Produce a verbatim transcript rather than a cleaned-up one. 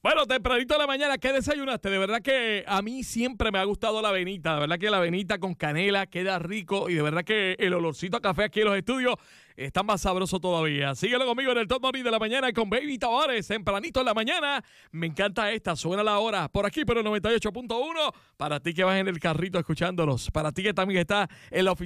Bueno, tempranito de la mañana, ¿qué desayunaste? De verdad que a mí siempre me ha gustado la avenita. De verdad que la avenita con canela queda rico y de verdad que el olorcito a café aquí en los estudios está más sabroso todavía. Síguelo conmigo en el Top Morning de la mañana con Baby Tavares, tempranito en la mañana. Me encanta esta, suena la hora por aquí, por el noventa y ocho punto uno. Para ti que vas en el carrito escuchándolos, para ti que también está en la oficina.